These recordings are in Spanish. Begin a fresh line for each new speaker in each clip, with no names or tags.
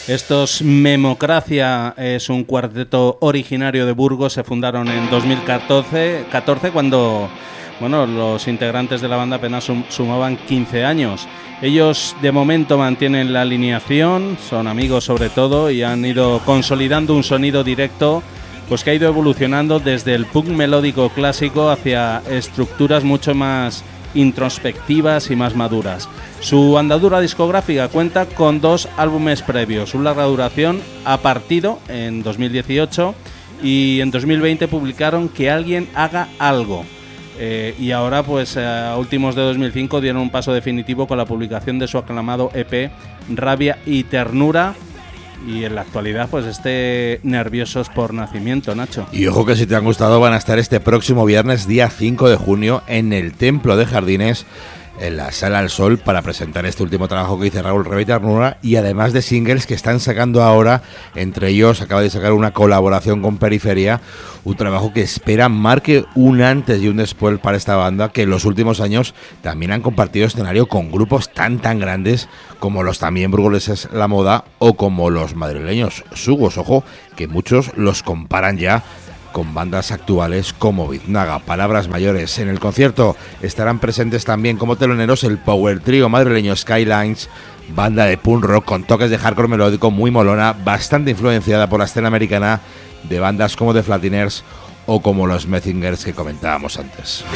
Estos Memocracia es un cuarteto originario de Burgos, se fundaron en 2014 cuando los integrantes de la banda apenas sumaban 15 años. Ellos de momento mantienen la alineación, son amigos sobre todo y han ido consolidando un sonido directo pues que ha ido evolucionando desde el punk melódico clásico hacia estructuras mucho más introspectivas y más maduras. Su andadura discográfica cuenta con 2 álbumes previos, un larga duración, A Partido, en 2018, y en 2020 publicaron Que Alguien Haga Algo. Y ahora, pues a últimos de 2005, dieron un paso definitivo con la publicación de su aclamado EP Rabia y Ternura. Y en la actualidad, pues Nerviosos por Nacimiento, Nacho.
Y ojo que si te han gustado, van a estar este próximo viernes, día 5 de junio, en el Templo de Jardines, en la Sala al Sol, para presentar este último trabajo que dice Raúl, Rabia y Ternura, y además de singles que están sacando ahora. Entre ellos acaba de sacar una colaboración con Periferia, un trabajo que espera marque un antes y un después para esta banda, que en los últimos años también han compartido escenario con grupos tan grandes como los también burgoleses La Moda o como los madrileños Sugos. Ojo, que muchos los comparan ya con bandas actuales como Biznaga. Palabras mayores. En el concierto estarán presentes también como teloneros el power trío madrileño Skylines, banda de punk rock con toques de hardcore melódico muy molona, bastante influenciada por la escena americana de bandas como The Flatiners o como los Messingers que comentábamos antes.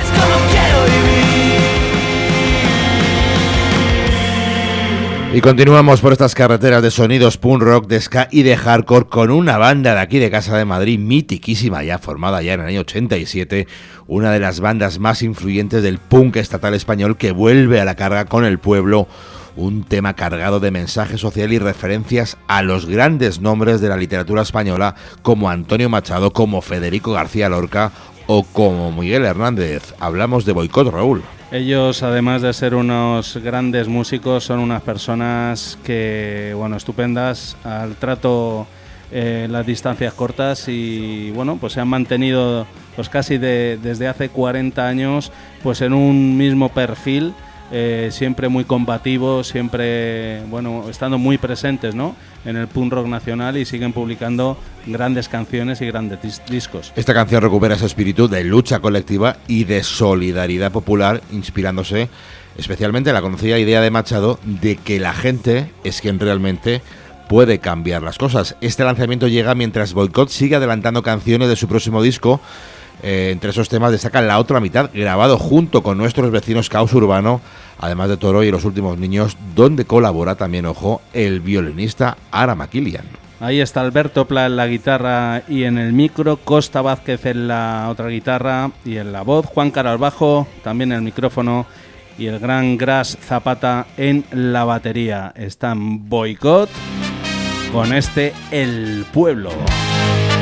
Y continuamos por estas carreteras de sonidos punk rock, de ska y de hardcore con una banda de aquí de Casa de Madrid, mitiquísima ya, formada ya en el año 87, una de las bandas más influyentes del punk estatal español, que vuelve a la carga con El Pueblo, un tema cargado de mensaje social y referencias a los grandes nombres de la literatura española como Antonio Machado, como Federico García Lorca o como Miguel Hernández. Hablamos de Boicot, Raúl.
Ellos, además de ser unos grandes músicos, son unas personas que, estupendas al trato, las distancias cortas, y pues se han mantenido pues casi desde hace 40 años pues en un mismo perfil, siempre muy combativos, siempre estando muy presentes, ¿no?, en el punk rock nacional, y siguen publicando grandes canciones y grandes discos.
Esta canción recupera ese espíritu de lucha colectiva y de solidaridad popular, inspirándose especialmente en la conocida idea de Machado de que la gente es quien realmente puede cambiar las cosas. Este lanzamiento llega mientras Boicot sigue adelantando canciones de su próximo disco. Entre esos temas destacan La Otra Mitad, grabado junto con nuestros vecinos Caos Urbano, además de Toro y Los Últimos Niños, donde colabora también, ojo, el violinista Ara Maquilian.
Ahí está Alberto Pla en la guitarra y en el micro, Costa Vázquez en la otra guitarra y en la voz, Juan Caro al bajo, también en el micrófono, y el gran Gras Zapata en la batería. Están Boicot con El Pueblo.